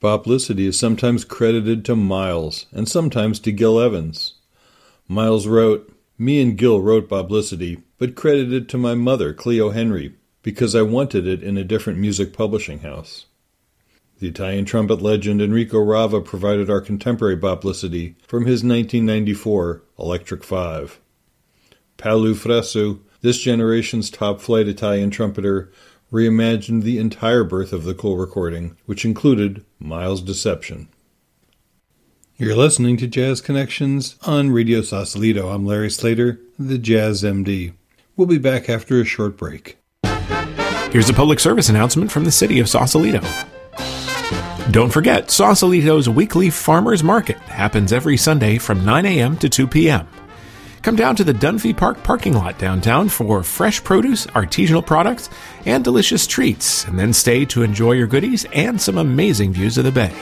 Boplicity is sometimes credited to Miles, and sometimes to Gil Evans. Miles wrote, "Me and Gil wrote Boplicity, but credited to my mother, Cleo Henry, because I wanted it in a different music publishing house." The Italian trumpet legend Enrico Rava provided our contemporary Boplicity from his 1994 Electric 5. Paolo Fresu, this generation's top-flight Italian trumpeter, reimagined the entire birth of the cool recording, which included Miles' Deception. You're listening to Jazz Connections on Radio Sausalito. I'm Larry Slater, the Jazz MD. We'll be back after a short break. Here's a public service announcement from the city of Sausalito. Don't forget, Sausalito's weekly Farmers Market happens every Sunday from 9 a.m. to 2 p.m. Come down to the Dunphy Park parking lot downtown for fresh produce, artisanal products, and delicious treats, and then stay to enjoy your goodies and some amazing views of the bay.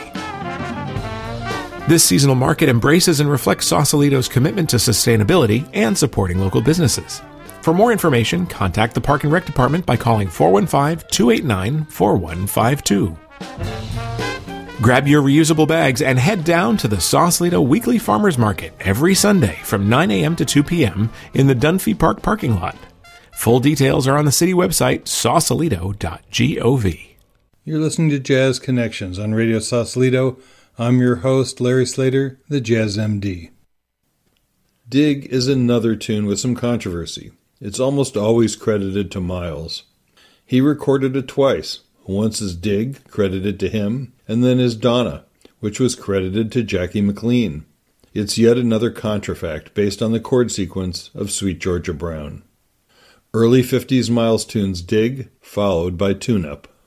This seasonal market embraces and reflects Sausalito's commitment to sustainability and supporting local businesses. For more information, contact the Park and Rec Department by calling 415-289-4152. Grab your reusable bags and head down to the Sausalito Weekly Farmers Market every Sunday from 9 a.m. to 2 p.m. in the Dunphy Park parking lot. Full details are on the city website, sausalito.gov. You're listening to Jazz Connections on Radio Sausalito. I'm your host, Larry Slater, the Jazz MD. Dig is another tune with some controversy. It's almost always credited to Miles. He recorded it twice, once as Dig, credited to him, and then as Donna, which was credited to Jackie McLean. It's yet another contrafact based on the chord sequence of Sweet Georgia Brown. Early 50s Miles tunes Dig, followed by Tune Up.